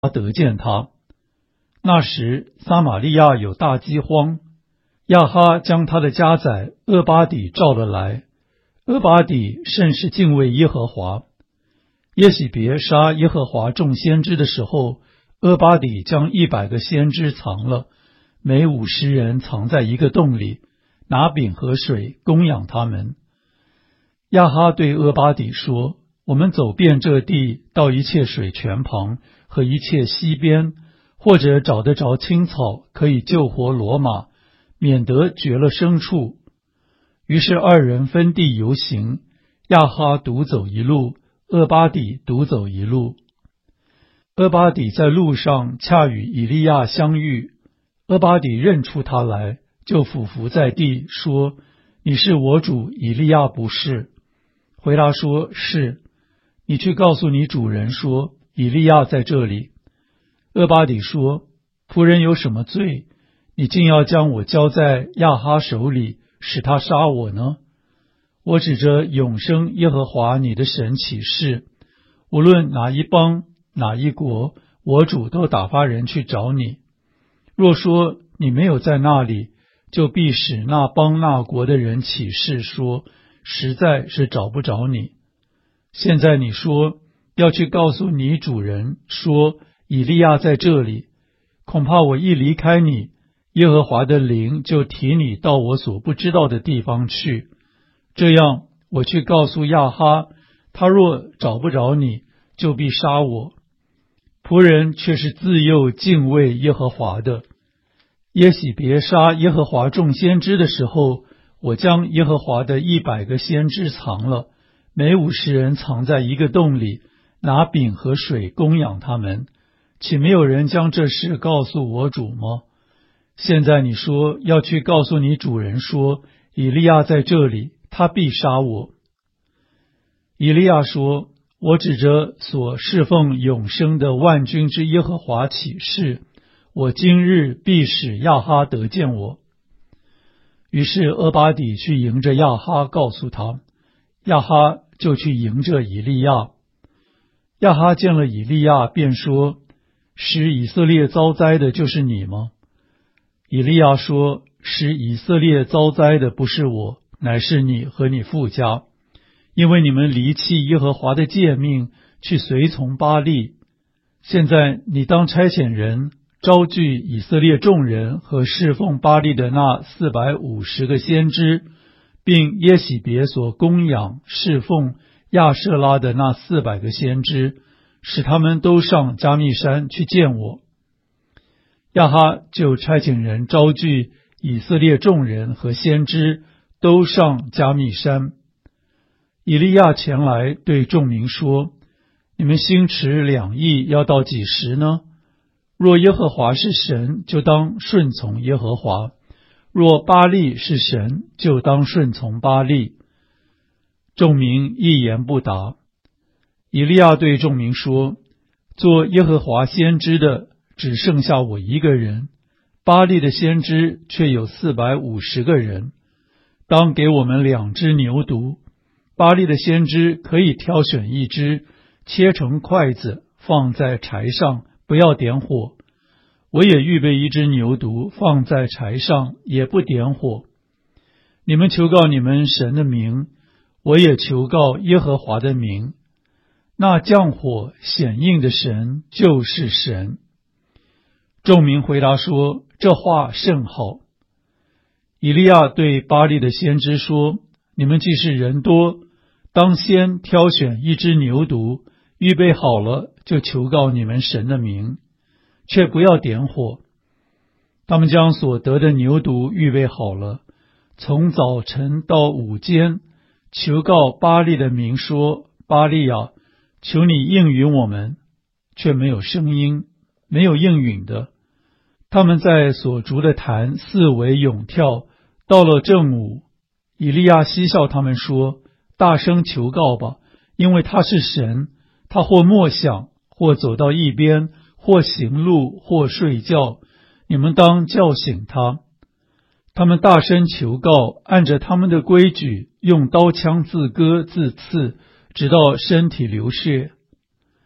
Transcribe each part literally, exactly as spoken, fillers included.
得见他。那时撒玛利亚有大饥荒，亚哈将他的家宰俄巴底召了来。俄巴底甚是敬畏耶和华。耶洗别杀耶和华众先知的时候，俄巴底将一百个先知藏了，每五十人藏在一个洞里，拿饼和水供养他们。亚哈对俄巴底说：我们走遍这地，到一切水泉旁和一切溪边，或者找得着青草，可以救活骡马，免得绝了牲畜。于是二人分地游行，亚哈独走一路，俄巴底独走一路。俄巴底在路上恰与以利亚相遇，俄巴底认出他来，就俯伏在地，说：你是我主以利亚不是？回答说：是。你去告诉你主人说，以利亚在这里。俄巴底说：仆人有什么罪？你竟要将我交在亚哈手里，使他杀我呢？我指着永生耶和华你的神起誓，无论哪一邦哪一国，我主都打发人去找你。若说你没有在那里，就必使那邦那国的人起誓说，实在是找不着你。现在你说要去告诉你主人说，以利亚在这里，恐怕我一离开你，耶和华的灵就提你到我所不知道的地方去。这样我去告诉亚哈，他若找不着你，就必杀我。仆人却是自幼敬畏耶和华的。耶洗别杀耶和华众先知的时候，我将耶和华的一百个先知藏了，每五十人藏在一个洞里，拿饼和水供养他们。岂没有人将这事告诉我主吗？现在你说要去告诉你主人说，以利亚在这里，他必杀我。以利亚说：我指着所侍奉永生的万军之耶和华起誓，我今日必使亚哈得见我。于是俄巴底去迎着亚哈，告诉他，亚哈就去迎着以利亚。亚哈见了以利亚，便说：使以色列遭灾的就是你吗？以利亚说：使以色列遭灾的不是我，乃是你和你父家，因为你们离弃耶和华的诫命，去随从巴力。现在你当差遣人招聚以色列众人和侍奉巴力的那四百五十个先知，并耶洗别所供养侍奉亚舍拉的那四百个先知，使他们都上加密山去见我。亚哈就差遣人招聚以色列众人和先知，都上加密山。以利亚前来对众民说：你们心持两意要到几时呢？若耶和华是神，就当顺从耶和华；若巴力是神，就当顺从巴力。众民一言不答。以利亚对众民说：做耶和华先知的只剩下我一个人，巴力的先知却有四百五十个人。当给我们两只牛犊，巴力的先知可以挑选一只，切成筷子，放在柴上，不要点火。我也预备一只牛犊，放在柴上，也不点火。你们求告你们神的名，我也求告耶和华的名。那降火显应的神就是神。众民回答说：这话甚好。以利亚对巴力的先知说：你们既是人多，当先挑选一只牛犊，预备好了，就求告你们神的名，却不要点火。他们将所得的牛犊预备好了，从早晨到午间，求告巴力的名说：巴力啊，求你应允我们。却没有声音，没有应允的。他们在所筑的坛四围咏跳。到了正午，以利亚嬉笑他们说：大声求告吧，因为他是神，他或默想，或走到一边，或行路，或睡觉，你们当叫醒他。他们大声求告，按着他们的规矩，用刀枪自割自刺，直到身体流血。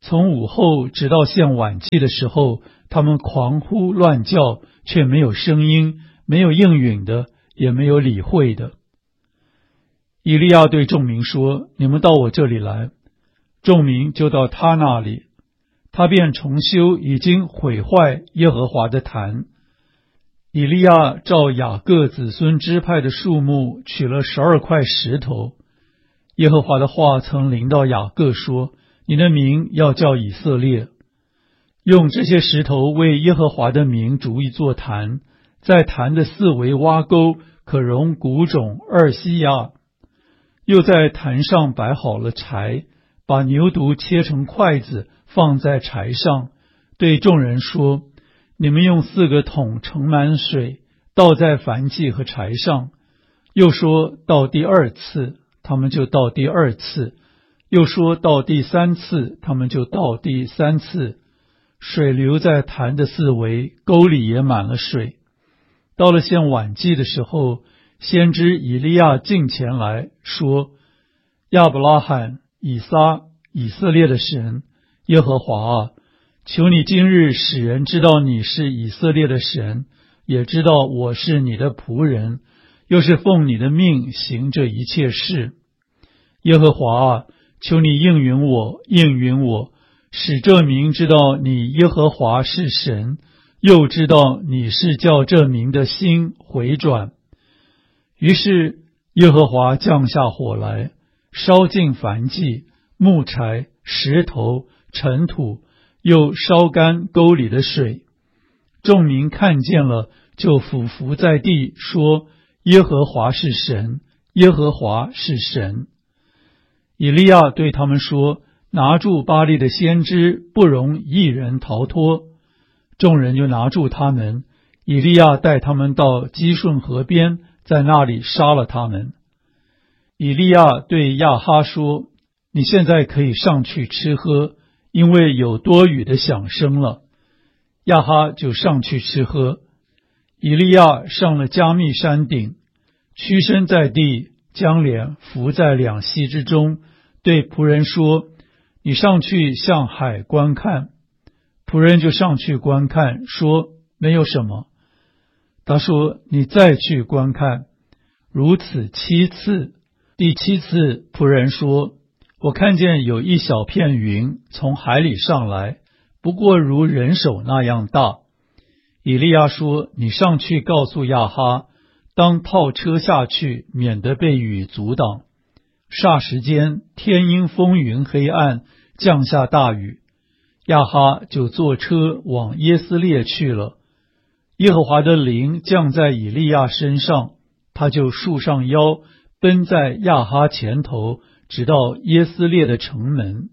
从午后直到现晚祭的时候，他们狂呼乱叫，却没有声音，没有应允的，也没有理会的。以利亚对众民说：你们到我这里来。众民就到他那里，他便重修已经毁坏耶和华的坛。以利亚照雅各子孙支派的数目取了十二块石头。耶和华的话曾临到雅各说：你的名要叫以色列。用这些石头为耶和华的名筑一座坛，在坛的四围挖沟，可容谷种二西亚。又在坛上摆好了柴，把牛犊切成筷子放在柴上，对众人说：你们用四个桶盛满水，倒在燔祭和柴上。又说到第二次，他们就到第二次；又说到第三次，他们就到第三次。水流在坛的四围，沟里也满了水。到了献晚祭的时候，先知以利亚近前来说：亚伯拉罕、以撒、以色列的神耶和华啊，求你今日使人知道你是以色列的神，也知道我是你的仆人，又是奉你的命行这一切事。耶和华啊，求你应允我，应允我，使这民知道你耶和华是神，又知道你是叫这民的心回转。于是耶和华降下火来，烧尽燔祭、木柴、石头、尘土，又烧干沟里的水。众民看见了，就俯伏在地，说：耶和华是神，耶和华是神。以利亚对他们说：拿住巴力的先知，不容一人逃脱。众人就拿住他们，以利亚带他们到基顺河边，在那里杀了他们。以利亚对亚哈说：你现在可以上去吃喝，因为有多雨的响声了。亚哈就上去吃喝。以利亚上了加密山顶，屈身在地，将脸伏在两膝之中，对仆人说：你上去向海观看。仆人就上去观看，说：没有什么。他说：你再去观看。如此七次。第七次，仆人说：我看见有一小片云从海里上来，不过如人手那样大。以利亚说：你上去告诉亚哈，当套车下去，免得被雨阻挡。霎时间，天阴风云黑暗，降下大雨。亚哈就坐车往耶斯列去了。耶和华的灵降在以利亚身上，他就束上腰，奔在亚哈前头，直到耶斯列的城门。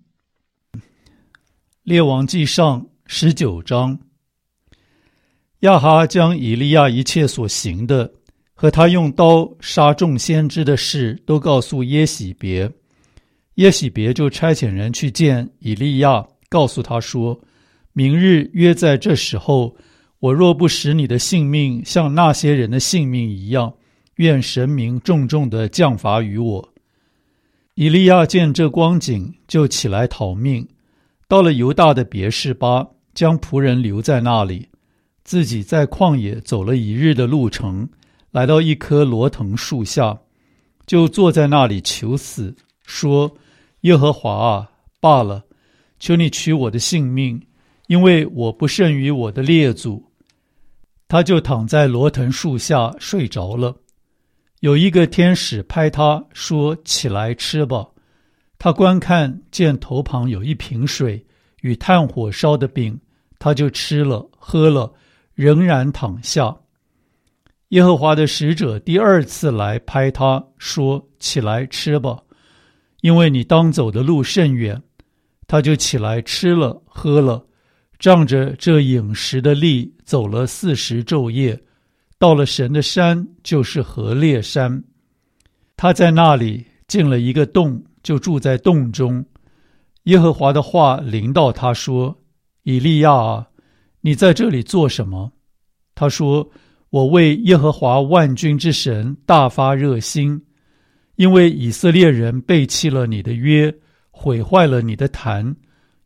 列王纪上十九章。亚哈将以利亚一切所行的和他用刀杀众先知的事都告诉耶洗别。耶洗别就差遣人去见以利亚，告诉他说：明日约在这时候，我若不使你的性命像那些人的性命一样，愿神明重重的降罚于我。以利亚见这光景，就起来逃命，到了犹大的别是巴，将仆人留在那里，自己在旷野走了一日的路程，来到一棵罗藤树下，就坐在那里求死，说：耶和华啊，罢了，求你取我的性命，因为我不胜于我的列祖。他就躺在罗藤树下睡着了。有一个天使拍他说：起来吃吧。他观看，见头旁有一瓶水与炭火烧的饼，他就吃了喝了，仍然躺下。耶和华的使者第二次来拍他说：起来吃吧，因为你当走的路甚远。他就起来吃了喝了，仗着这饮食的力走了四十昼夜，到了神的山，就是何烈山。他在那里进了一个洞，就住在洞中。耶和华的话临到他说：以利亚啊，你在这里做什么？他说：我为耶和华万军之神大发热心，因为以色列人背弃了你的约，毁坏了你的坛，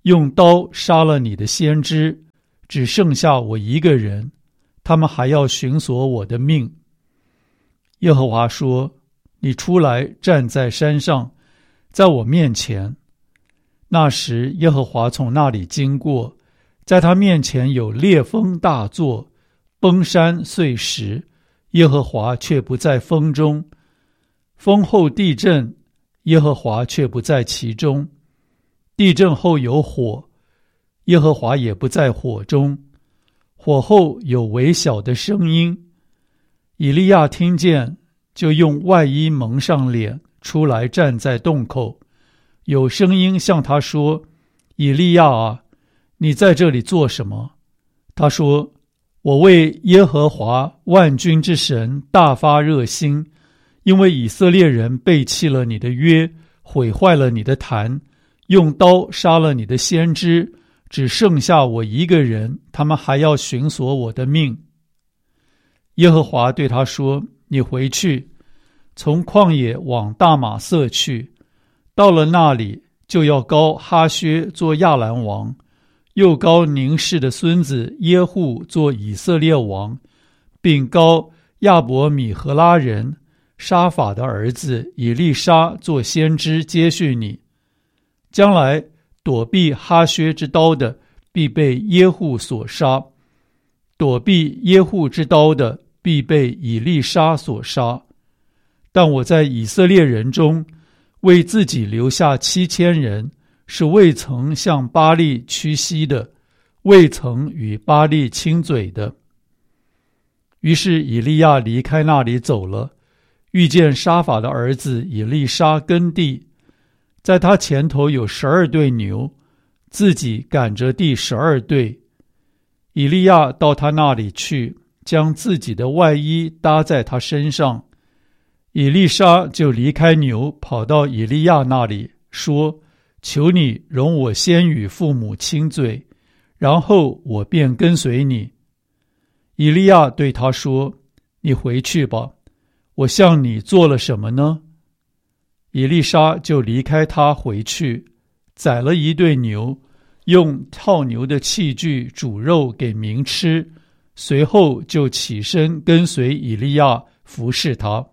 用刀杀了你的先知，只剩下我一个人，他们还要寻索我的命。耶和华说，你出来站在山上，在我面前。那时耶和华从那里经过，在他面前有烈风大作，崩山碎石，耶和华却不在风中。风后地震，耶和华却不在其中。地震后有火，耶和华也不在火中。火后有微小的声音，以利亚听见，就用外衣蒙上脸，出来站在洞口。有声音向他说，以利亚啊，你在这里做什么？他说，我为耶和华万军之神大发热心，因为以色列人背弃了你的约，毁坏了你的坛，用刀杀了你的先知，只剩下我一个人，他们还要寻索我的命。耶和华对他说，你回去，从旷野往大马色去，到了那里，就要膏哈薛做亚兰王，又膏宁氏的孙子耶户做以色列王，并膏亚伯米和拉人沙法的儿子以利沙做先知接续你。将来躲避哈薛之刀的，必被耶户所杀；躲避耶户之刀的，必被以利沙所杀。但我在以色列人中为自己留下七千人，是未曾向巴力屈膝的，未曾与巴力亲嘴的。于是以利亚离开那里走了，遇见沙法的儿子以利沙耕地，在他前头有十二对牛，自己赶着第十二对。以利亚到他那里去，将自己的外衣搭在他身上。以利沙就离开牛，跑到以利亚那里，说，求你容我先与父母亲嘴，然后我便跟随你。以利亚对他说，你回去吧，我向你做了什么呢？以利沙就离开他回去，宰了一对牛，用套牛的器具煮肉给民吃，随后就起身跟随以利亚，服侍他。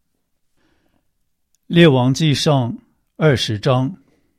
列王纪上二十章。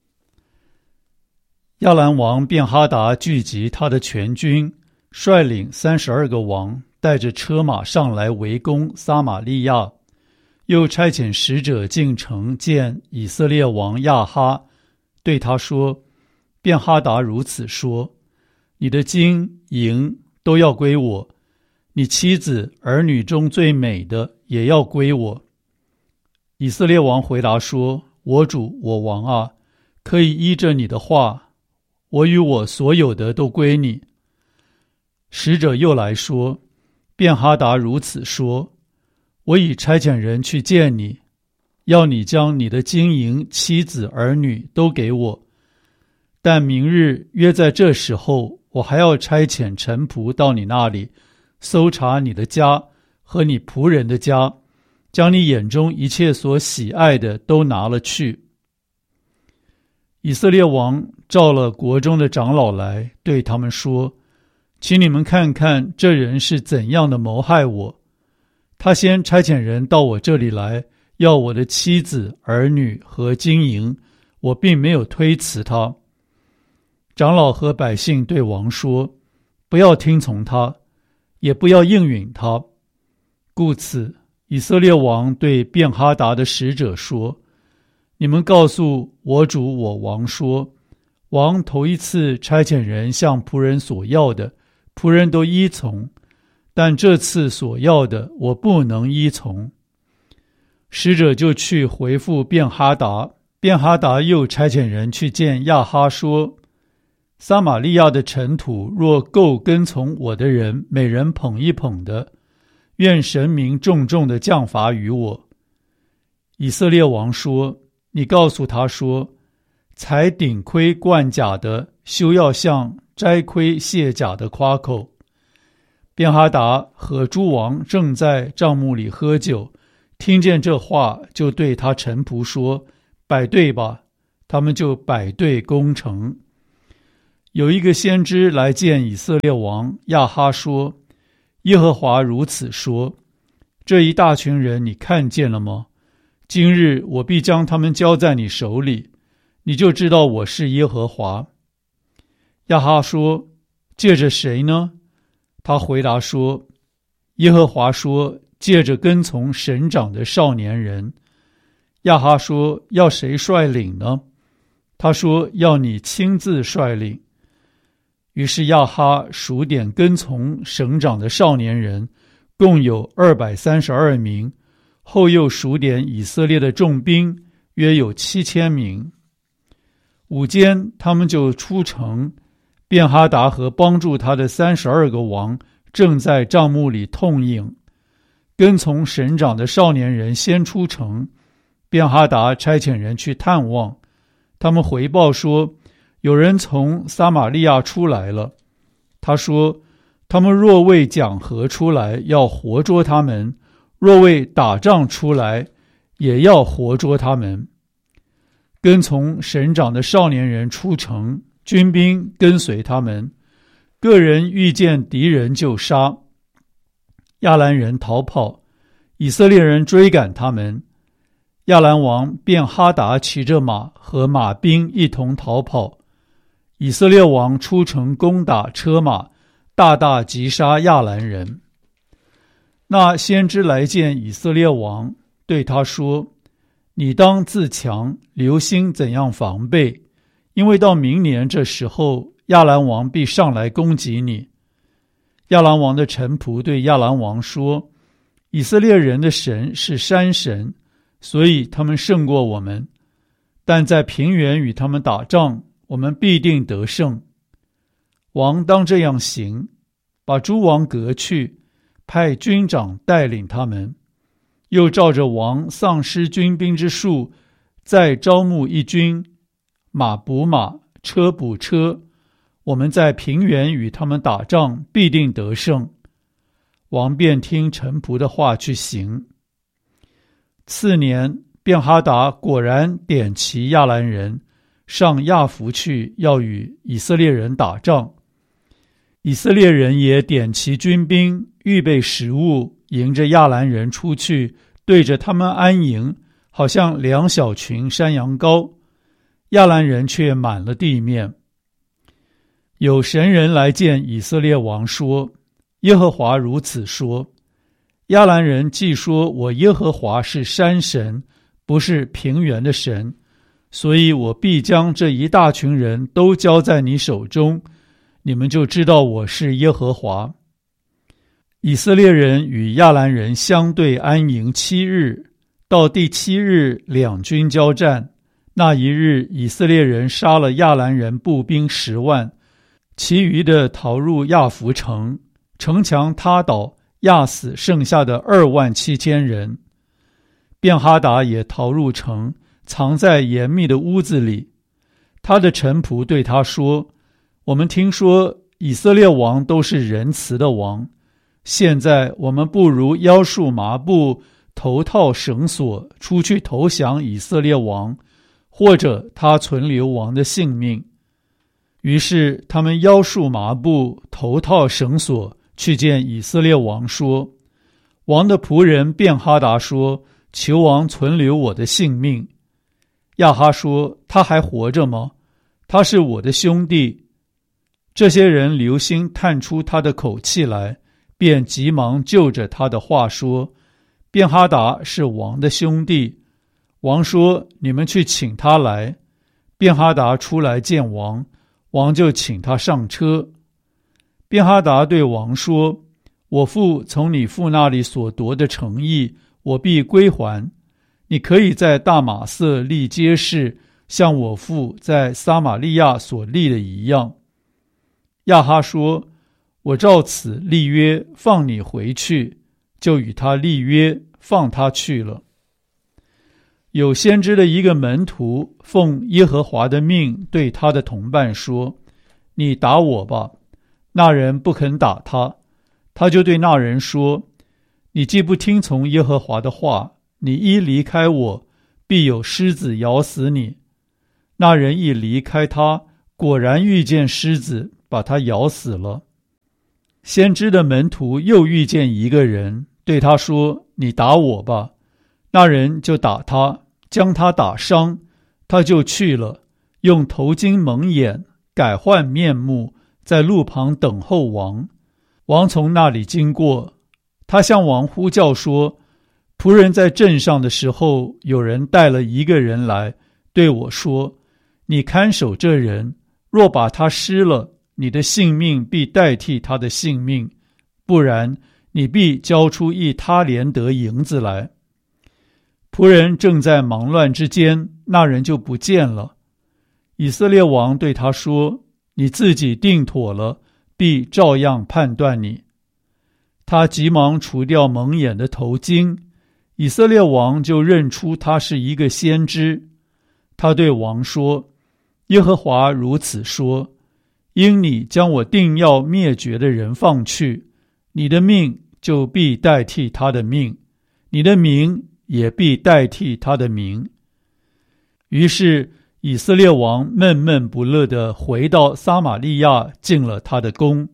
亚兰王便哈达聚集他的全军，率领三十二个王，带着车马上来围攻撒玛利亚，又差遣使者进城见以色列王亚哈，对他说，便哈达如此说，你的金银都要归我，你妻子儿女中最美的也要归我。以色列王回答说，我主我王啊，可以依着你的话，我与我所有的都归你。使者又来说，便哈达如此说，我已差遣人去见你，要你将你的金银妻子儿女都给我，但明日约在这时候，我还要差遣臣仆到你那里，搜查你的家和你仆人的家，将你眼中一切所喜爱的都拿了去。以色列王召了国中的长老来，对他们说，请你们看看这人是怎样的谋害我。他先差遣人到我这里来，要我的妻子儿女和金银，我并没有推辞他。长老和百姓对王说，不要听从他，也不要应允他。故此以色列王对便哈达的使者说，你们告诉我主我王说，王头一次差遣人向仆人所要的，仆人都依从，但这次所要的我不能依从。使者就去回复便哈达，便哈达又差遣人去见亚哈说，撒玛利亚的尘土若够跟从我的人每人捧一捧的，愿神明重重的降罚于我。以色列王说，你告诉他说，才顶盔贯甲的休要向摘盔卸甲的夸口。便哈达和诸王正在帐幕里喝酒，听见这话，就对他臣仆说，摆队吧。他们就摆队攻城。 有一个先知来见以色列王亚哈说，耶和华如此说，这一大群人你看见了吗？今日我必将他们交在你手里，你就知道我是耶和华。亚哈说，借着谁呢？他回答说，耶和华说，借着跟从省长的少年人。亚哈说，要谁率领呢？他说，要你亲自率领。于是亚哈数点跟从省长的少年人，共有二百三十二名，后又数点以色列的重兵，约有七千名。午间，他们就出城，便哈达和帮助他的三十二个王正在帐幕里痛饮。跟从省长的少年人先出城，便哈达差遣人去探望，他们回报说，有人从撒玛利亚出来了。他说，他们若为讲和出来，要活捉他们；若为打仗出来，也要活捉他们。跟从省长的少年人出城，军兵跟随他们，个人遇见敌人就杀。亚兰人逃跑，以色列人追赶他们。亚兰王便哈达骑着马和马兵一同逃跑。以色列王出城攻打车马，大大击杀亚兰人。那先知来见以色列王，对他说，你当自强，留心怎样防备，因为到明年这时候，亚兰王必上来攻击你。亚兰王的臣仆对亚兰王说，以色列人的神是山神，所以他们胜过我们，但在平原与他们打仗，我们必定得胜。王当这样行，把诸王革去，派军长带领他们，又照着王丧失军兵之数，再招募一军，马补马，车补车，我们在平原与他们打仗，必定得胜。王便听臣仆的话去行。次年，便哈达果然点齐亚兰人，上亚弗去，要与以色列人打仗。以色列人也点齐军兵，预备食物，迎着亚兰人出去，对着他们安营，好像两小群山羊羔。亚兰人却满了地面。有神人来见以色列王说，耶和华如此说，亚兰人既说我耶和华是山神，不是平原的神，所以我必将这一大群人都交在你手中，你们就知道我是耶和华。以色列人与亚兰人相对安营七日，到第七日两军交战。那一日，以色列人杀了亚兰人步兵十万，其余的逃入亚弗城，城墙塌倒，压死剩下的二万七千人。便哈达也逃入城，藏在严密的屋子里。他的臣仆对他说，我们听说以色列王都是仁慈的王，现在我们不如腰束麻布，头套绳索，出去投降以色列王，或者他存留王的性命。于是他们腰束麻布，头套绳索，去见以色列王说，王的仆人便哈达说，求王存留我的性命。亚哈说，他还活着吗？他是我的兄弟。这些人留心探出他的口气来，便急忙就着他的话说，便哈达是王的兄弟。王说，你们去请他来。便哈达出来见王，王就请他上车。便哈达对王说，我父从你父那里所夺的城邑，我必归还。你可以在大马色立街市，像我父在撒玛利亚所立的一样。亚哈说，我照此立约，放你回去，就与他立约，放他去了。有先知的一个门徒奉耶和华的命对他的同伴说，你打我吧。那人不肯打他，他就对那人说，你既不听从耶和华的话，你一离开我，必有狮子咬死你。那人一离开他， 果然遇见狮子，把他咬死了。先知的门徒又遇见一个人，对他说：你打我吧。那人就打他，将他打伤，他就去了，用头巾蒙眼，改换面目，在路旁等候王。王从那里经过，他向王呼叫说：仆人在镇上的时候，有人带了一个人来，对我说：你看守这人，若把他失了，你的性命必代替他的性命，不然你必交出一他连得银子来。仆人正在忙乱之间，那人就不见了。以色列王对他说：你自己定妥了，必照样判断你。他急忙除掉蒙眼的头巾，以色列王就认出他是一个先知。他对王说：耶和华如此说，因你将我定要灭绝的人放去，你的命就必代替他的命，你的名也必代替他的名。于是以色列王闷闷不乐地回到撒玛利亚，进了他的宫。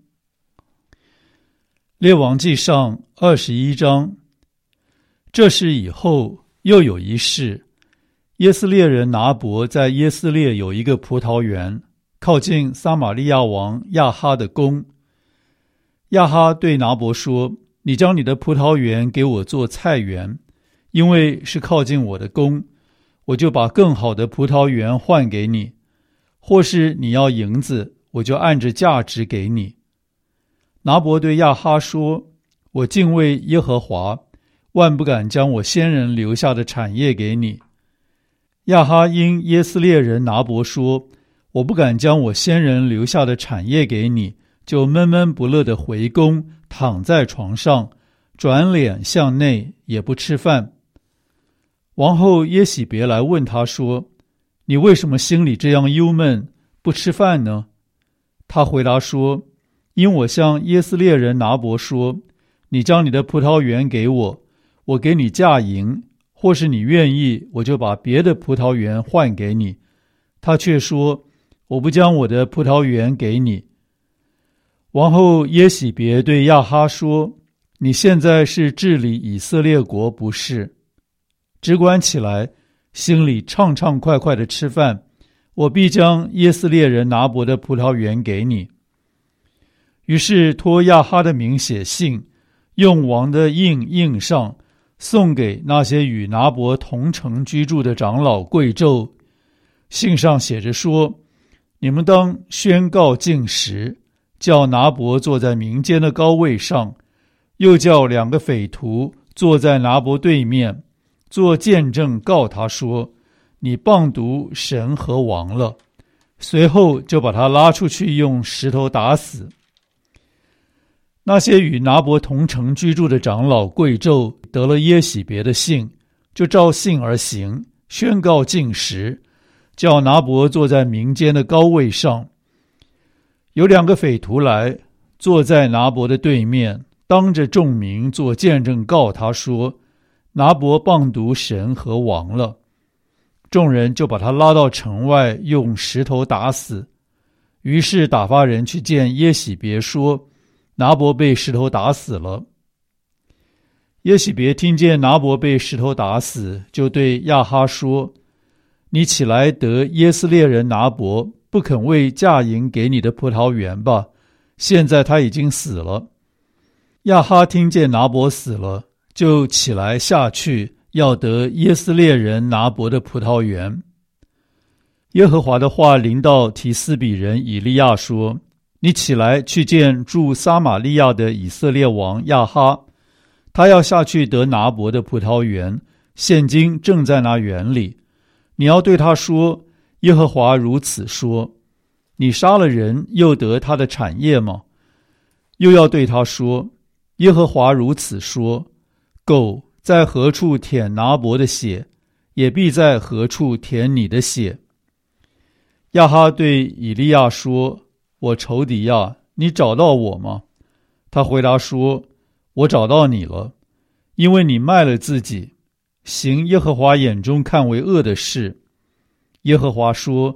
列王记上二十一章。这事以后又有一事，耶斯列人拿伯在耶斯列有一个葡萄园，靠近撒玛利亚王亚哈的宫。亚哈对拿伯说：你将你的葡萄园给我做菜园，因为是靠近我的宫，我就把更好的葡萄园换给你，或是你要银子，我就按着价值给你。拿伯对亚哈说：我敬畏耶和华，万不敢将我先人留下的产业给你。亚哈因耶斯列人拿伯说：我不敢将我先人留下的产业给你，就闷闷不乐地回宫，躺在床上，转脸向内，也不吃饭。王后耶洗别来问他说：你为什么心里这样忧闷，不吃饭呢？他回答说：因我向耶斯列人拿伯说，你将你的葡萄园给我，我给你价银，或是你愿意，我就把别的葡萄园换给你。他却说：我不将我的葡萄园给你。王后耶洗别对亚哈说：你现在是治理以色列国，不是？只管起来，心里畅畅快快地吃饭，我必将耶斯列人拿伯的葡萄园给你。于是托亚哈的名写信，用王的印印上，送给那些与拿伯同城居住的长老贵胄。信上写着说：你们当宣告禁食，叫拿伯坐在民间的高位上，又叫两个匪徒坐在拿伯对面，做见证告他说：你谤读神和王了。随后就把他拉出去，用石头打死。那些与拿伯同城居住的长老贵胄得了耶洗别的信，就照信而行，宣告禁食，叫拿伯坐在民间的高位上。有两个匪徒来，坐在拿伯的对面，当着众民做见证告他说：拿伯谤读神和王了。众人就把他拉到城外，用石头打死。于是打发人去见耶洗别说：拿伯被石头打死了。耶洗别听见拿伯被石头打死，就对亚哈说：你起来得耶斯列人拿伯不肯为价银给你的葡萄园吧，现在他已经死了。亚哈听见拿伯死了，就起来下去，要得耶斯列人拿伯的葡萄园。耶和华的话临到提斯比人以利亚说：你起来去见住撒玛利亚的以色列王亚哈，他要下去得拿伯的葡萄园，现今正在那园里。你要对他说：耶和华如此说，你杀了人，又得他的产业吗？又要对他说：耶和华如此说，狗在何处舔拿伯的血，也必在何处舔你的血。亚哈对以利亚说：我仇敌呀，你找到我吗？他回答说：我找到你了，因为你卖了自己，行耶和华眼中看为恶的事。耶和华说：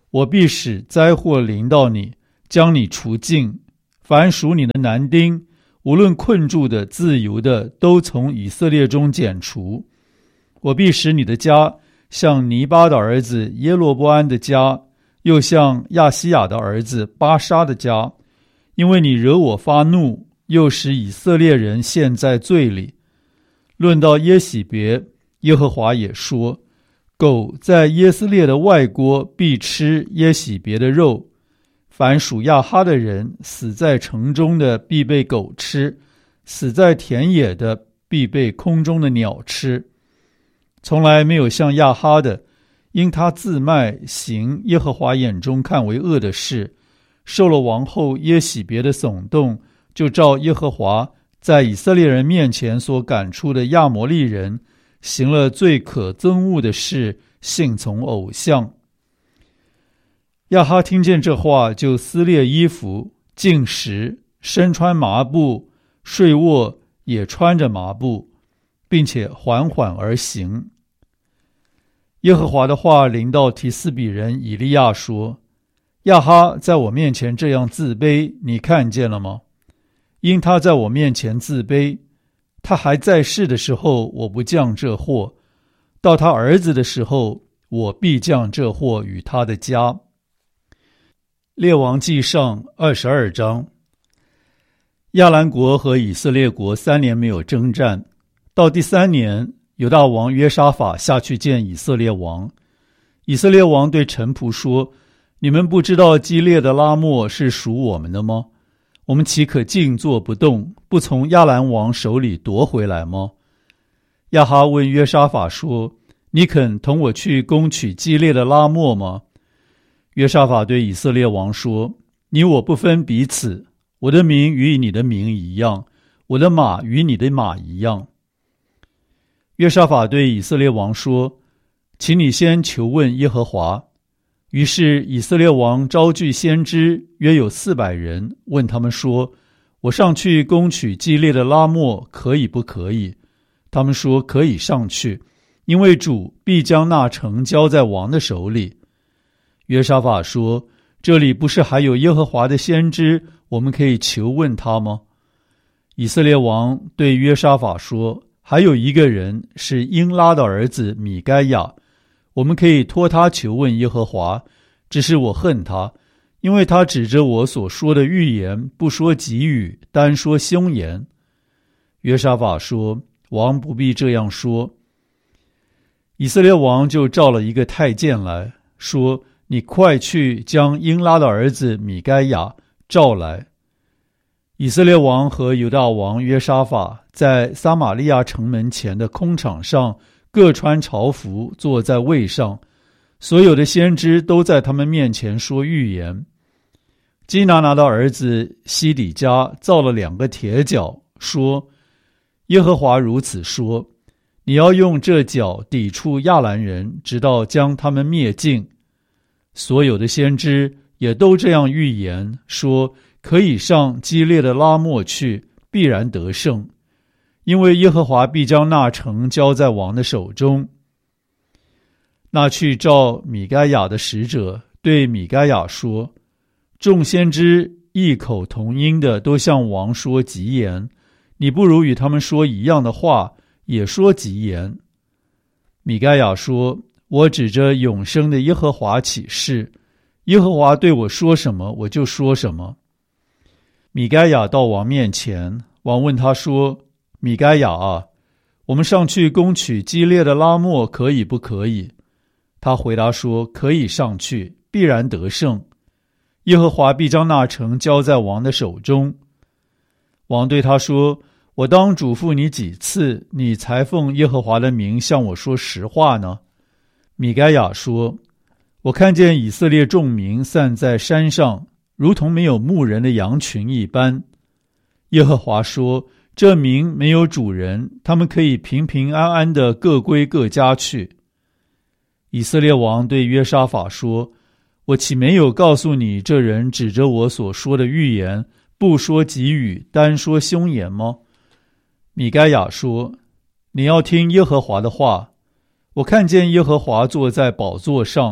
我必使灾祸临到你，将你除尽。凡属你的男丁，无论困住的、自由的，都从以色列中剪除。我必使你的家像尼巴的儿子耶罗波安的家，又像亚西亚的儿子巴沙的家，因为你惹我发怒，又使以色列人陷在罪里。论到耶洗别，耶和华也说，狗在耶斯列的外郭必吃耶洗别的肉，凡属亚哈的人，死在城中的必被狗吃，死在田野的必被空中的鸟吃。从来没有像亚哈的，因他自卖行耶和华眼中看为恶的事，受了王后耶洗别的耸动，就照耶和华在以色列人面前所赶出的亚摩利人，行了最可憎恶的事，信从偶像。亚哈听见这话，就撕裂衣服，进食，身穿麻布，睡卧也穿着麻布，并且缓缓而行。耶和华的话临到提斯比人以利亚说，亚哈在我面前这样自卑，你看见了吗？因他在我面前自卑，他还在世的时候，我不降这祸；到他儿子的时候，我必降这祸与他的家。列王纪上二十二章。亚兰国和以色列国三年没有征战，到第三年，犹大王约沙法下去见以色列王。以色列王对臣仆说，你们不知道基列的拉末是属我们的吗？我们岂可静坐不动，不从亚兰王手里夺回来吗？亚哈问约沙法说，你肯同我去攻取基列的拉末吗？约沙法对以色列王说，你我不分彼此，我的名与你的名一样，我的马与你的马一样。约沙法对以色列王说，请你先求问耶和华。于是以色列王招聚先知，约有四百人，问他们说，我上去攻取基列的拉末可以不可以？他们说可以上去，因为主必将那城交在王的手里。约沙法说，这里不是还有耶和华的先知，我们可以求问他吗？以色列王对约沙法说，还有一个人是英拉的儿子米该亚，我们可以托他求问耶和华，只是我恨他，因为他指着我所说的预言不说吉语，单说凶言。约沙法说，王不必这样说。以色列王就召了一个太监来说，你快去将英拉的儿子米该亚召来。以色列王和犹大王约沙法在撒玛利亚城门前的空场上各穿朝服，坐在位上，所有的先知都在他们面前说预言。基拿拿的儿子西底家造了两个铁角，说，耶和华如此说，你要用这角抵触亚兰人，直到将他们灭尽。所有的先知也都这样预言，说可以上基列的拉末去，必然得胜，因为耶和华必将那城交在王的手中。那去召米该亚的使者对米该亚说，众先知异口同音的都向王说吉言，你不如与他们说一样的话，也说吉言。米该亚说，我指着永生的耶和华起誓，耶和华对我说什么，我就说什么。米该亚到王面前，王问他说，米该亚啊，我们上去攻取基列的拉末可以不可以？他回答说，可以上去，必然得胜，耶和华必将那城交在王的手中。王对他说，我当嘱咐你几次，你才奉耶和华的名向我说实话呢？米该亚说，我看见以色列众民散在山上，如同没有牧人的羊群一般。耶和华说，这民没有主人，他们可以平平安安的各归各家去。以色列王对约沙法说，我岂没有告诉你，这人指着我所说的预言，不说吉语，单说凶言吗？米该亚说，你要听耶和华的话。我看见耶和华坐在宝座上，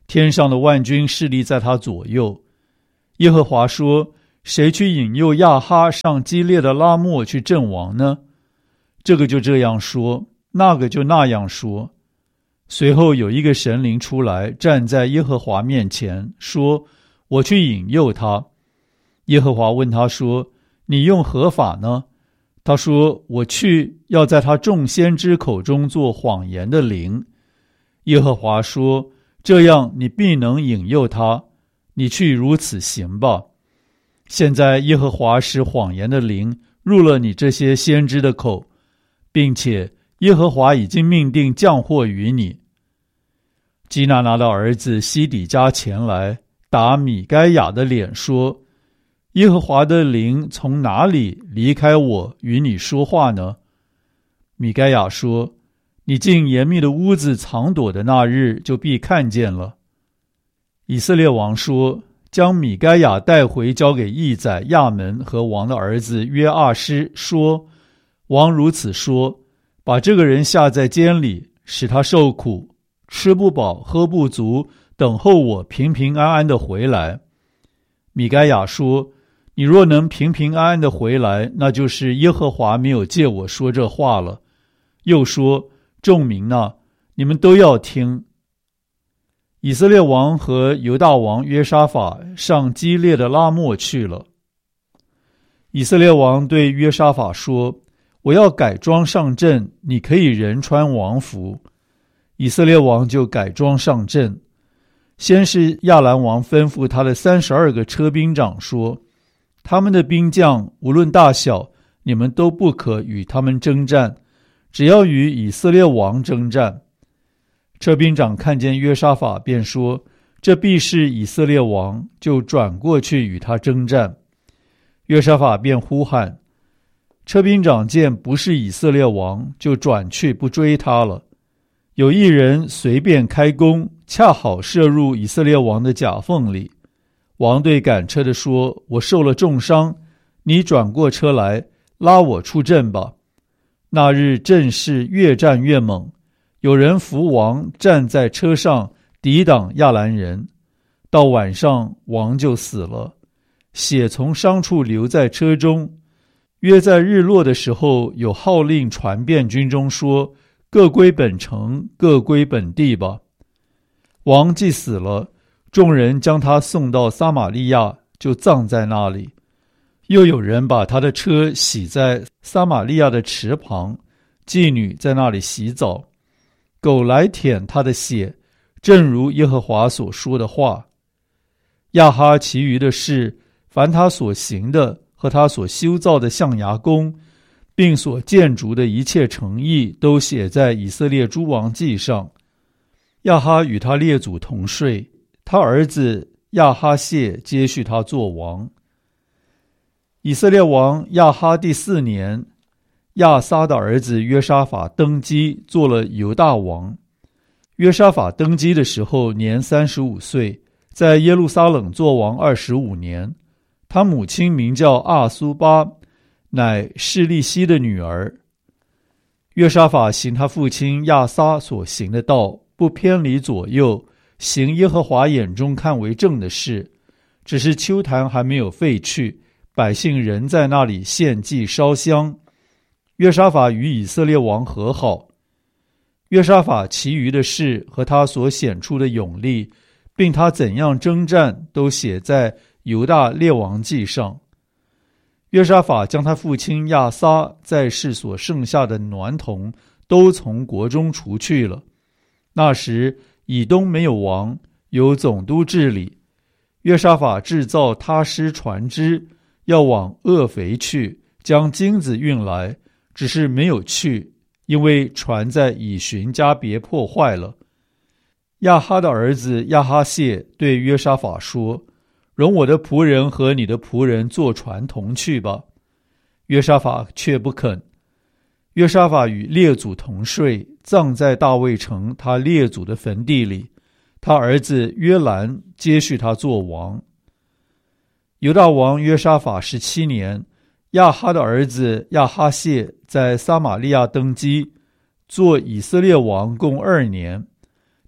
天上的万军势力在他左右。耶和华说，谁去引诱亚哈上基列的拉末去阵亡呢？这个就这样说，那个就那样说。随后有一个神灵出来，站在耶和华面前，说，我去引诱他。耶和华问他说，你用何法呢？他说，我去要在他众先知口中做谎言的灵。耶和华说，这样你必能引诱他，你去如此行吧。现在耶和华使谎言的灵入了你这些先知的口，并且耶和华已经命定降祸于你。基拿拿的儿子西底家前来，打米该亚的脸说，耶和华的灵从哪里离开我与你说话呢？米该亚说，你进严密的屋子藏躲的那日，就必看见了。以色列王说，将米该亚带回交给义宰亚门和王的儿子约阿施，说，王如此说，把这个人下在监里，使他受苦，吃不饱喝不足，等候我平平安安的回来。米该亚说，你若能平平安安的回来，那就是耶和华没有借我说这话了。又说，众民啊，你们都要听。以色列王和犹大王约沙法上基列的拉末去了。以色列王对约沙法说，我要改装上阵，你可以人穿王服。以色列王就改装上阵。先是亚兰王吩咐他的三十二个车兵长说，他们的兵将无论大小，你们都不可与他们征战，只要与以色列王征战。车兵长看见约沙法，便说，这必是以色列王，就转过去与他征战。约沙法便呼喊，车兵长见不是以色列王，就转去不追他了。有一人随便开弓，恰好射入以色列王的甲缝里。王对赶车的说，我受了重伤，你转过车来，拉我出阵吧。那日阵势越战越猛，有人扶王站在车上抵挡亚兰人，到晚上王就死了，血从伤处流在车中。约在日落的时候，有号令传遍军中说，各归本城，各归本地吧。王既死了，众人将他送到撒玛利亚，就葬在那里。又有人把他的车洗在撒玛利亚的池旁，妓女在那里洗澡，狗来舔他的血，正如耶和华所说的话。亚哈其余的事，凡他所行的和他所修造的象牙宫，并所建筑的一切诚意，都写在以色列诸王记上。亚哈与他列祖同睡，他儿子亚哈谢接续他作王。以色列王亚哈第四年，亚撒的儿子约沙法登基，做了犹大王。约沙法登基的时候年三十五岁，在耶路撒冷作王二十五年。他母亲名叫阿苏巴，乃示利希的女儿。约沙法行他父亲亚撒所行的道，不偏离左右，行耶和华眼中看为正的事。只是丘坛还没有废去，百姓仍在那里献祭烧香。约沙法与以色列王和好。约沙法其余的事和他所显出的勇力，并他怎样征战，都写在犹大列王记上。约沙法将他父亲亚撒在世所剩下的孨童都从国中除去了。那时以东没有王，有总督治理。约沙法制造他施船只，要往厄肥去，将金子运来，只是没有去，因为船在以寻加别破坏了。亚哈的儿子亚哈谢对约沙法说，容我的仆人和你的仆人坐船同去吧。约沙法却不肯。约沙法与列祖同睡，葬在大卫城他列祖的坟地里。他儿子约兰接续他做王。犹大王约沙法十七年，亚哈的儿子亚哈谢在撒玛利亚登基，做以色列王共二年。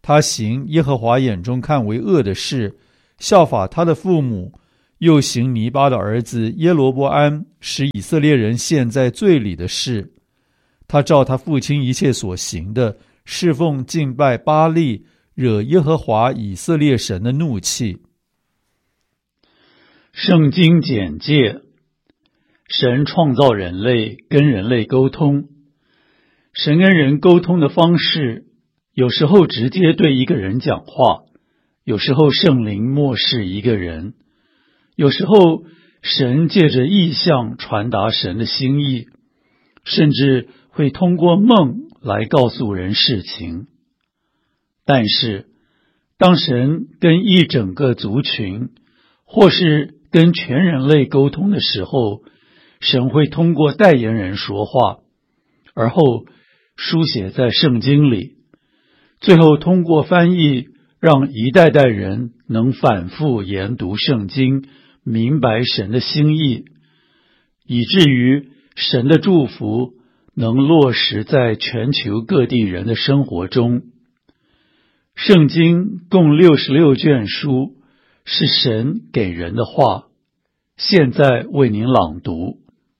他行耶和华眼中看为恶的事，效法他的父母，又行尼巴的儿子耶罗波安使以色列人陷在罪里的事。他照他父亲一切所行的，侍奉敬拜巴力，惹耶和华以色列神的怒气。 圣经简介：神创造人类，跟人类沟通。神跟人沟通的方式，有时候直接对一个人讲话，有时候圣灵默示一个人，有时候神借着异象传达神的心意，甚至会通过梦来告诉人事情。但是当神跟一整个族群或是跟全人类沟通的时候，神会通过代言人说话，而后书写在圣经里，最后通过翻译让一代代人能反复研读圣经，明白神的心意，以至于神的祝福能落实在全球各地人的生活中。圣经共六十六卷书，是神给人的话，现在为您朗读。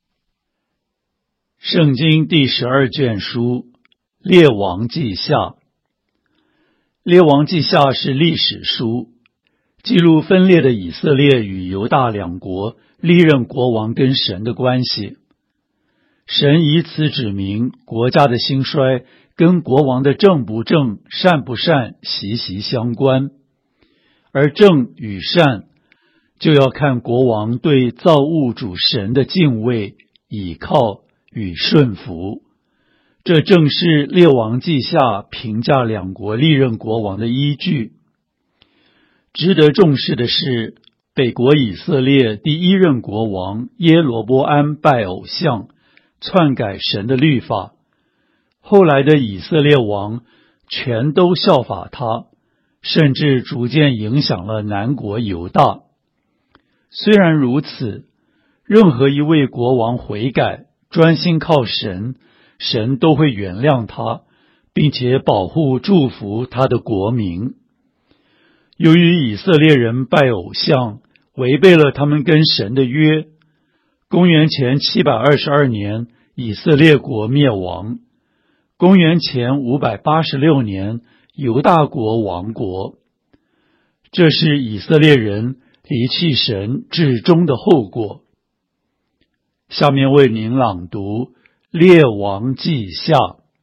圣经第十二卷书，列王记下。列王记下是历史书，记录分裂的以色列与犹大两国历任国王跟神的关系。神以此指明国家的兴衰跟国王的正不正、善不善息息相关，而正与善就要看国王对造物主神的敬畏、倚靠与顺服。这正是列王记下评价两国历任国王的依据。值得重视的是，北国以色列第一任国王耶罗波安拜偶像，篡改神的律法，后来的以色列王全都效法他，甚至逐渐影响了南国犹大。虽然如此，任何一位国王悔改，专心靠神，神都会原谅他，并且保护祝福他的国民。由于以色列人拜偶像，违背了他们跟神的约，公元前七百二十二年，以色列国灭亡。公元前五百八十六年，犹大国亡国。这是以色列人离弃神至终的后果。下面为您朗读列王记下。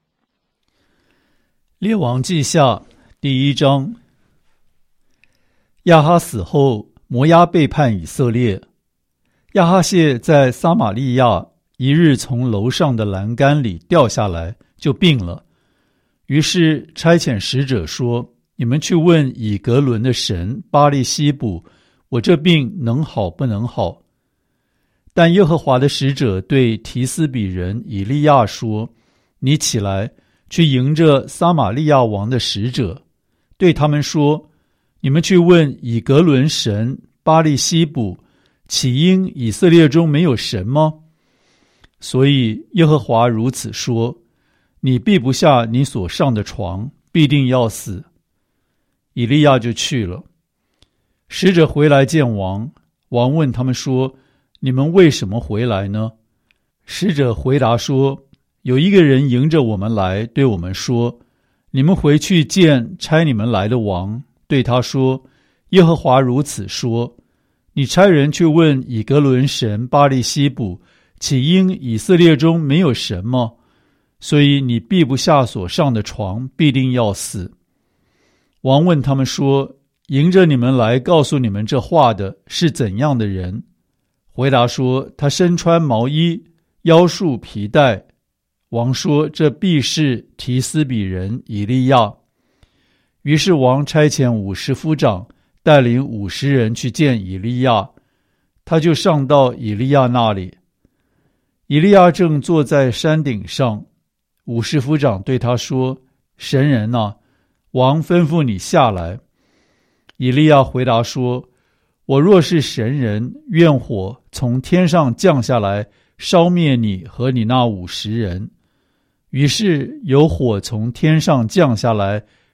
列王记下第一章。亚哈死后，摩押背叛以色列。亚哈谢在撒玛利亚一日从楼上的栏杆里掉下来，就病了。于是差遣使者说：你们去问以格伦的神巴力西卜，我这病能好不能好？但耶和华的使者对提斯比人以利亚说：你起来，去迎着撒玛利亚王的使者，对他们说：你们去问以格伦神巴力西卜，岂因以色列中没有神吗？所以耶和华如此说：你避不下你所上的床，必定要死。以利亚就去了。使者回来见王，王问他们说：你们为什么回来呢？使者回答说：有一个人迎着我们来，对我们说：你们回去见差你们来的王，对他说：耶和华如此说，你差人去问以格伦神巴力西卜，岂因以色列中没有神吗？所以你避不下所上的床，必定要死。王问他们说：迎着你们来告诉你们这话的是怎样的人？回答说：他身穿毛衣，腰束皮带。王说：这必是提斯比人以利亚。于是王差遣五十夫长带领五十人去见以利亚，他就上到以利亚那里。以利亚正坐在山顶上，五十夫长对他说：神人啊，王吩咐你下来。以利亚回答说：我若是神人，愿火从天上降下来，烧灭你和你那五十人。于是有火从天上降下来，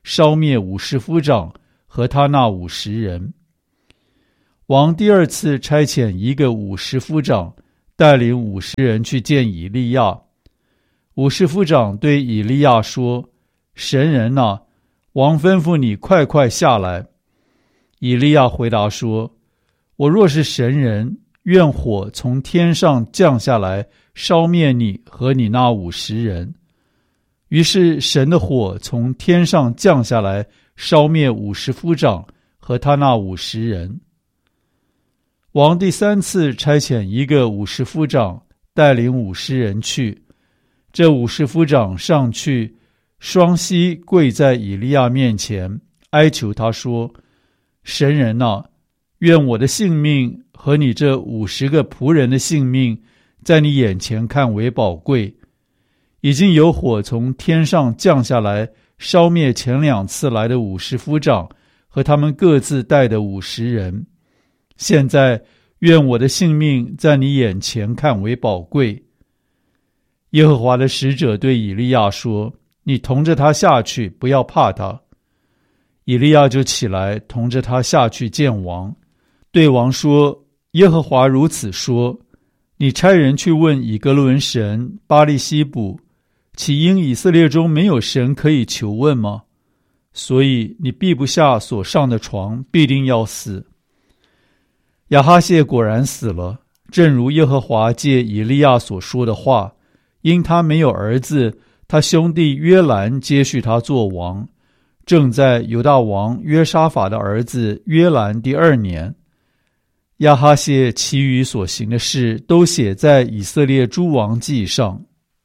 烧灭五十夫长和他那五十人。王第二次差遣一个五十夫长，带领五十人去见以利亚。五十夫长对以利亚说：神人啊，王吩咐你快快下来。以利亚回答说：我若是神人，愿火从天上降下来，烧灭你和你那五十人。于是神的火从天上降下来，烧灭五十夫长和他那五十人。王第三次差遣一个五十夫长，带领五十人去。这五十夫长上去，双膝跪在以利亚面前，哀求他说：神人啊，愿我的性命和你这五十个仆人的性命，在你眼前看为宝贵。已经有火从天上降下来，烧灭前两次来的五十夫长和他们各自带的五十人。现在愿我的性命在你眼前看为宝贵。耶和华的使者对以利亚说：你同着他下去，不要怕他。以利亚就起来，同着他下去见王，对王说：耶和华如此说，你差人去问以革伦神巴力西卜，岂因以色列中没有神可以求问吗？所以你避不下所上的床，必定要死。亚哈谢果然死了，正如耶和华借以利亚所说的话，因他没有儿子，他兄弟约兰接续他做王，正在犹大王约沙法的儿子约兰第二年。亚哈谢其余所行的事都写在以色列诸王记上。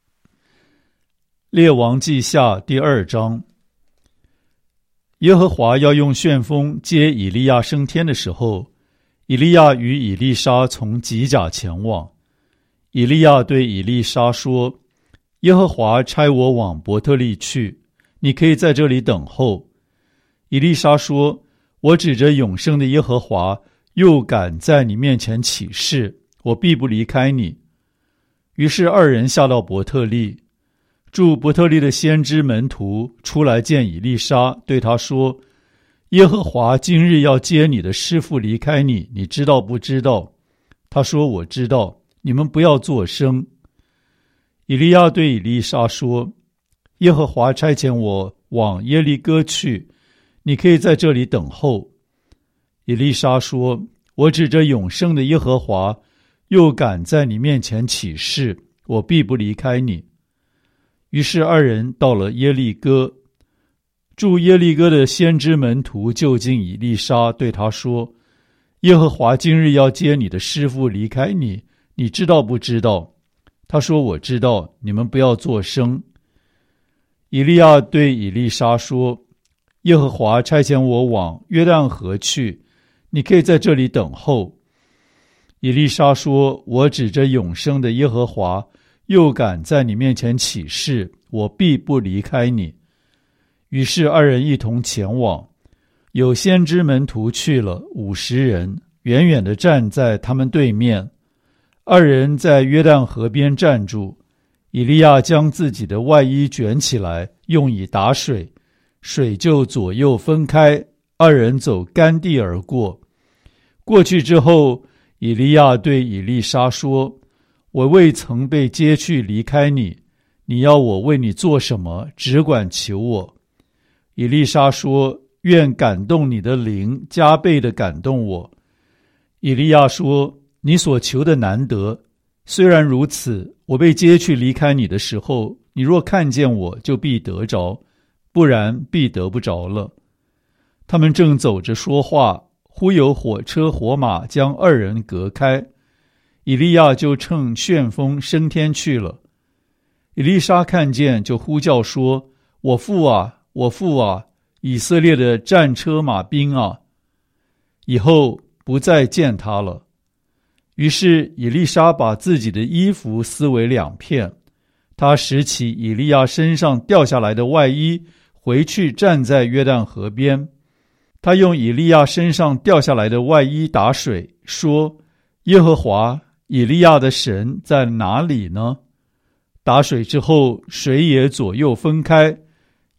列王记下第二章。耶和华要用旋风接以利亚升天的时候，以利亚与以利沙从吉甲前往。以利亚对以利沙说：耶和华差我往伯特利去，你可以在这里等候。以利沙说：我指着永生的耶和华，又敢在你面前起誓，我必不离开你。于是二人下到伯特利。住伯特利的先知门徒出来见以利沙，对他说：耶和华今日要接你的师父离开你，你知道不知道？他说：我知道，你们不要作声。以利亚对以利沙说：耶和华差遣我往耶利哥去，你可以在这里等候。以利沙说：我指着永生的耶和华，又敢在你面前起誓，我必不离开你。于是二人到了耶利哥。住耶利哥的先知门徒就近以利沙，对他说：耶和华今日要接你的师父离开你，你知道不知道？他说：我知道，你们不要作声。以利亚对以利沙说：耶和华差遣我往约旦河去，你可以在这里等候。以利沙说：我指着永生的耶和华，又敢在你面前起誓，我必不离开你。于是二人一同前往。有先知门徒去了五十人，远远地站在他们对面。二人在约旦河边站住，以利亚将自己的外衣卷起来，用以打水，水就左右分开，二人走干地而过。过去之后，以利亚对以利沙说：我未曾被接去离开你，你要我为你做什么，只管求我。以利沙说：愿感动你的灵加倍地感动我。以利亚说：你所求的难得，虽然如此，我被接去离开你的时候，你若看见我，就必得着，不然必得不着了。他们正走着说话，忽有火车火马将二人隔开，以利亚就乘旋风升天去了。以利沙看见，就呼叫说：我父啊，我父啊，以色列的战车马兵啊！以后不再见他了。于是以利沙把自己的衣服撕为两片，他拾起以利亚身上掉下来的外衣，回去站在约旦河边。他用以利亚身上掉下来的外衣打水，说：耶和华以利亚的神在哪里呢？打水之后，水也左右分开，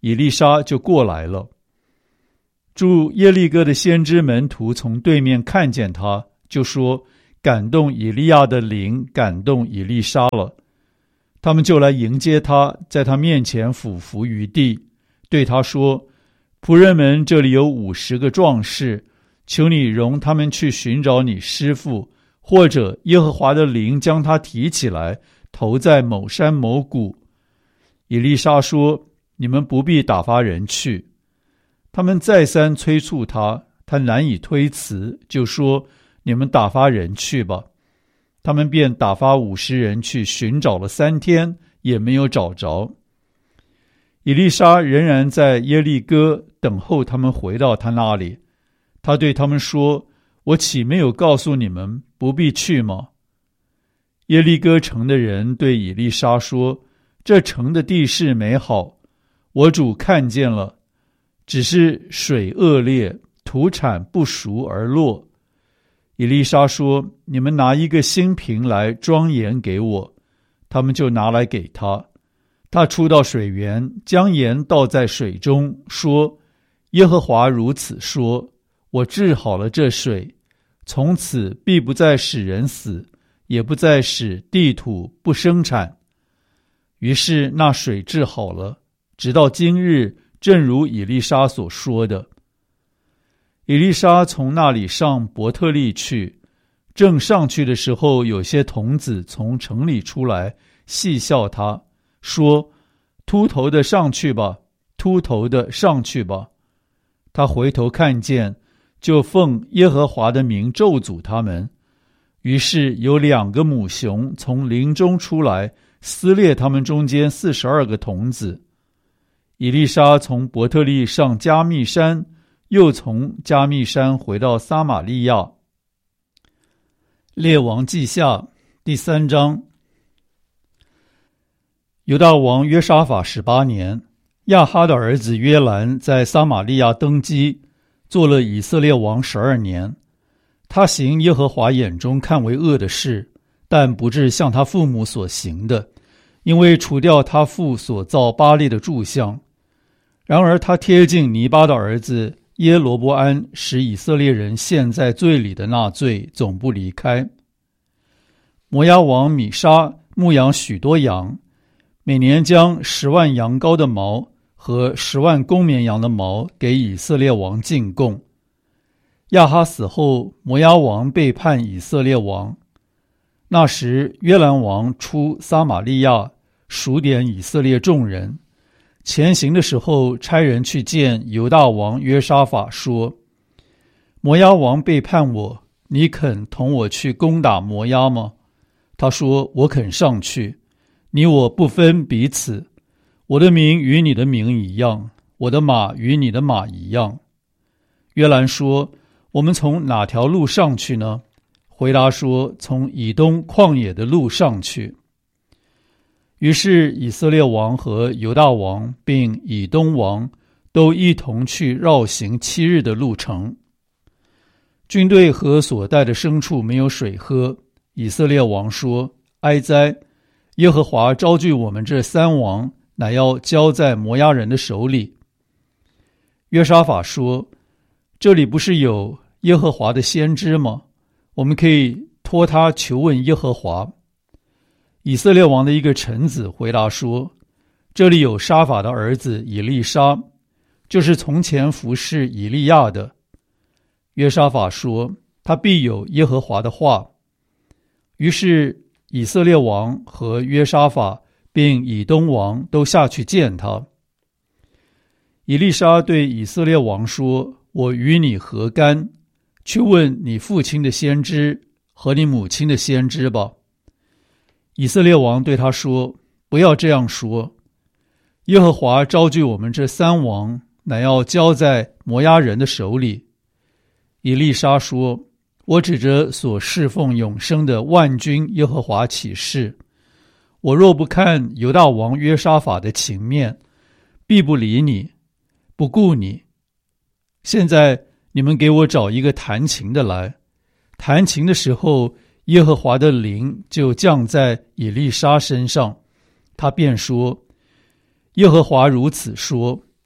以利沙就过来了。住耶利哥的先知门徒从对面看见他，就说：感动以利亚的灵感动以利沙了。他们就来迎接他，在他面前俯伏于地，对他说：仆人们这里有五十个壮士，求你容他们去寻找你师父，或者耶和华的灵将他提起来，投在某山某谷。以利沙说：你们不必打发人去。他们再三催促他，他难以推辞，就说：你们打发人去吧。他们便打发五十人去寻找了三天，也没有找着。以利沙仍然在耶利哥等候他们回到他那里。他对他们说：我岂没有告诉你们不必去吗？耶利哥城的人对以利沙说：这城的地势美好，我主看见了，只是水恶劣，土产不熟而落。以利沙说：你们拿一个新瓶来装盐给我。他们就拿来给他。他出到水源，将盐倒在水中，说：耶和华如此说，我治好了这水，从此必不再使人死，也不再使地土不生产。于是那水治好了，直到今日，正如以利沙所说的。以利沙从那里上伯特利去，正上去的时候，有些童子从城里出来，戏笑他，说：秃头的上去吧，秃头的上去吧。他回头看见，就奉耶和华的名咒诅他们。于是有两个母熊从林中出来，撕裂他们中间四十二个童子。以利沙从伯特利上加密山，又从加密山回到撒玛利亚。列王记下第三章。犹大王约沙法十八年，亚哈的儿子约兰在撒玛利亚登基，做了以色列王十二年。他行耶和华眼中看为恶的事，但不至像他父母所行的，因为除掉他父所造巴力的柱像。然而他贴近尼巴的儿子耶罗波安，使以色列人陷在罪里的那罪总不离开。摩押王米沙牧养许多羊，每年将十万羊羔的毛和十万公绵羊的毛给以色列王进贡。亚哈死后，摩押王背叛以色列王。那时约兰王出撒玛利亚，数点以色列众人。前行的时候，差人去见犹大王约沙法，说：摩押王背叛我，你肯同我去攻打摩押吗？他说：我肯上去，你我不分彼此，我的名与你的名一样，我的马与你的马一样。约兰说：我们从哪条路上去呢？回答说：从以东旷野的路上去。于是以色列王和犹大王并以东王都一同去绕行七日的路程。军队和所带的牲畜没有水喝。以色列王说：哀哉！耶和华招聚我们这三王，乃要交在摩押人的手里。约沙法说：这里不是有耶和华的先知吗？我们可以托他求问耶和华。以色列王的一个臣子回答说：这里有沙法的儿子以利沙，就是从前服侍以利亚的。约沙法说：他必有耶和华的话。于是以色列王和约沙法并以东王都下去见他。以利沙对以色列王说：我与你何干？去问你父亲的先知和你母亲的先知吧。以色列王对他说：不要这样说，耶和华招聚我们这三王，乃要交在摩押人的手里。以利沙说：我指着所侍奉永生的万军耶和华起誓，我若不看犹大王约沙法的情面，必不理你，不顾你。现在你们给我找一个弹琴的来。弹琴的时候，耶和华的灵就降在以利沙身上，他便说：耶和华如此说，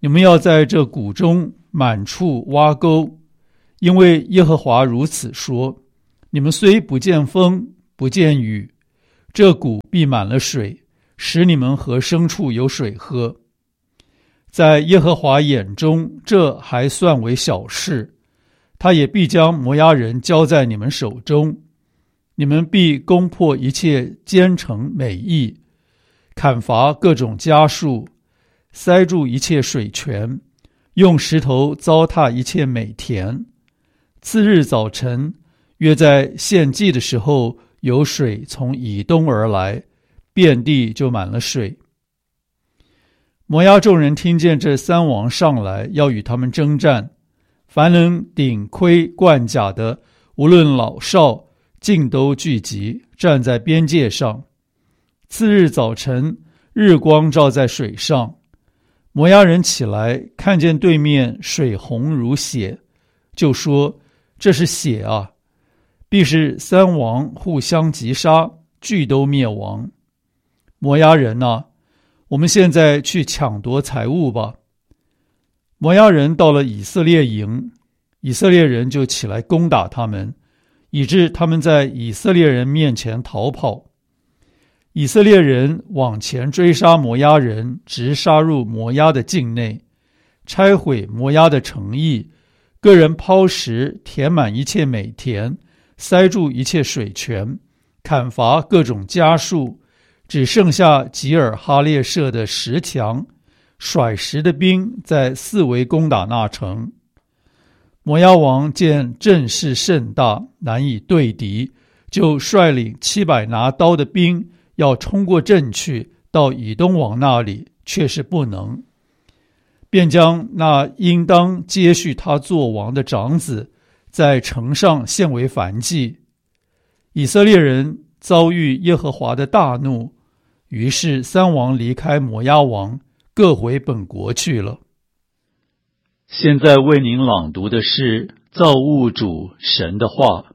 你们要在这谷中满处挖沟，因为耶和华如此说：你们虽不见风，不见雨，这谷必满了水，使你们和牲畜有水喝。在耶和华眼中，这还算为小事，他也必将摩押人交在你们手中，你们必攻破一切坚城美邑，砍伐各种家畜，塞住一切水泉，用石头糟蹋一切美田。次日早晨，约在献祭的时候，有水从以东而来，遍地就满了水。摩押众人听见这三王上来，要与他们征战，凡能顶盔贯甲的，无论老少，尽都聚集，站在边界上。次日早晨，日光照在水上，摩押人起来，看见对面水红如血，就说：这是血啊！必是三王互相击杀，俱都灭亡。摩押人啊，我们现在去抢夺财物吧。摩押人到了以色列营，以色列人就起来攻打他们，以致他们在以色列人面前逃跑。以色列人往前追杀摩押人，直杀入摩押的境内，拆毁摩押的城邑，个人抛石填满一切美田，塞住一切水泉，砍伐各种家畜，只剩下吉尔哈列舍的石墙，甩石的兵在四围攻打那城。摩押王见阵势甚大，难以对敌，就率领七百拿刀的兵要冲过阵去，到以东王那里，却是不能，便将那应当接续他做王的长子在城上献为燔祭。以色列人遭遇耶和华的大怒，于是三王离开摩押王，各回本国去了。 现在为您朗读的是造物主神的话。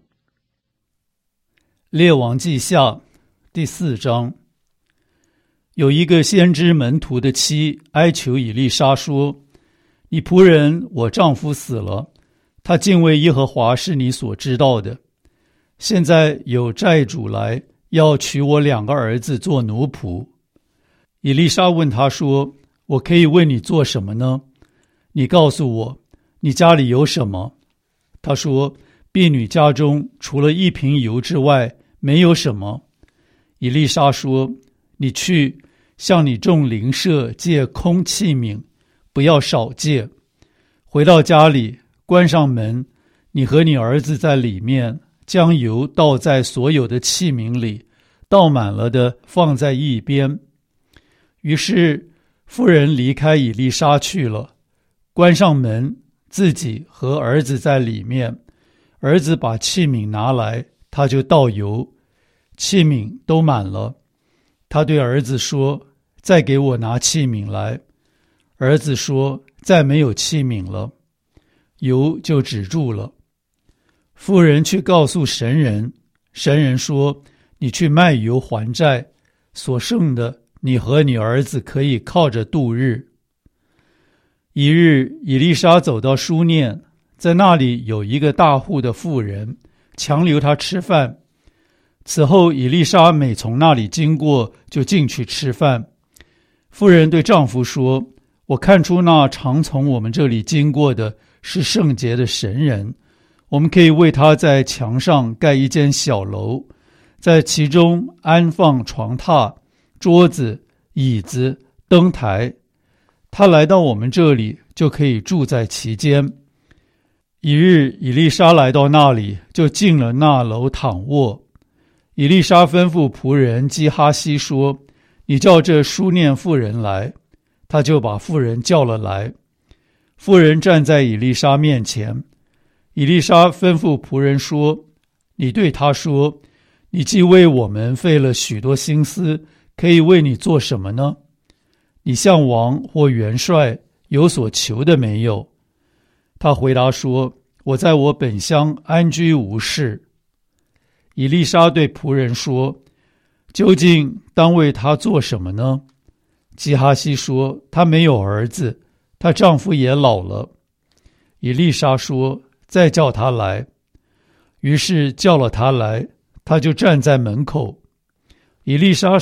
列王记下第四章。有一个先知门徒的妻哀求以利沙说：你仆人我丈夫死了，他敬畏耶和华是你所知道的。现在有债主来，要娶我两个儿子做奴仆。以利沙问他说：我可以为你做什么呢？你告诉我，你家里有什么？他说：婢女家中除了一瓶油之外，没有什么。以利沙说：你去向你众邻舍借空器皿，不要少借。回到家里，关上门，你和你儿子在里面，将油倒在所有的器皿里，倒满了的放在一边。于是妇人离开以利沙去了，关上门，自己和儿子在里面。儿子把器皿拿来，他就倒油，器皿都满了。他对儿子说：再给我拿器皿来。儿子说：再没有器皿了。油就止住了。妇人去告诉神人，神人说：你去卖油还债，所剩的你和你儿子可以靠着度日。一日，以利沙走到书念，在那里有一个大户的妇人，强留他吃饭。此后以利沙每从那里经过，就进去吃饭。妇人对丈夫说：我看出那常从我们这里经过的是圣洁的神人，我们可以为他在墙上盖一间小楼，在其中安放床榻、桌子、椅子、灯台。他来到我们这里，就可以住在其间。一日，以利沙来到那里，就进了那楼躺卧。以利沙吩咐仆人基哈西说：你叫这书念妇人来。他就把妇人叫了来。妇人站在以利沙面前。以利沙吩咐仆人说：你对他说，你既为我们费了许多心思，可以为你做什么呢？你向王或元帅有所求的没有？他回答说：我在我本乡安居无事。以利沙对仆人说：究竟当为他做什么呢？基哈西说：他没有儿子， 她丈夫也老了。以利沙说：再叫他来。于是叫了他来，他就站在门口。以利沙